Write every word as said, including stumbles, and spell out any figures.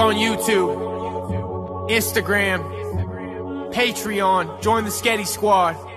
on YouTube, Instagram, Patreon. Join the Sketty Squad.